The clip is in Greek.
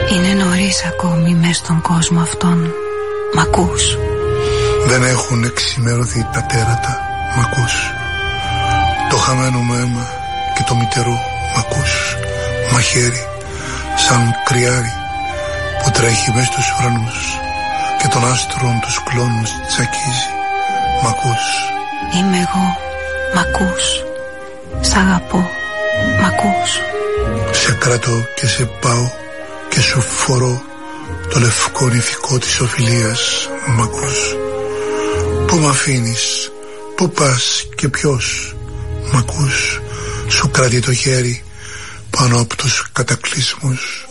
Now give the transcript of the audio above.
Είναι νωρίς ακόμη μες στον κόσμο αυτόν. Μ' ακούς? Δεν έχουν εξημερωθεί τα τέρατα. Μ' ακούς? Το χαμένο μου αίμα και το μητερό. Μ' ακούς? Μαχαίρι σαν κρυάρι που τρέχει μες στους ουρανούς και των άστρων τους κλόνους τσακίζει. Μ' ακούς? Είμαι εγώ. Μ' ακούς? Σ' αγαπώ. Μ' ακούς? Σε κρατώ και σε πάω και σου φορώ το λευκό νηφικό της οφειλίας. Μ' ακούς? Πού μ' αφήνεις? Πού πας και ποιος? Μ' ακούς? Σου κρατεί το χέρι πάνω από τους κατακλυσμούς.